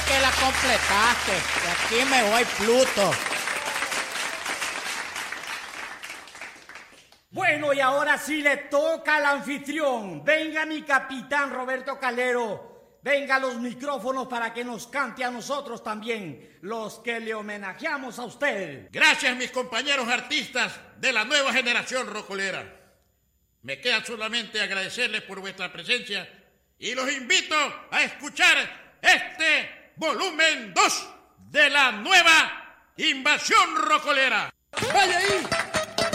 que la completaste. Y aquí me voy Pluto. Bueno, y ahora sí le toca al anfitrión. Venga mi capitán Roberto Calero. Venga a los micrófonos para que nos cante a nosotros también, los que le homenajeamos a usted. Gracias, mis compañeros artistas de la nueva generación rocolera. Me queda solamente agradecerles por vuestra presencia y los invito a escuchar este volumen 2 de la nueva invasión rocolera. ¡Vaya ahí!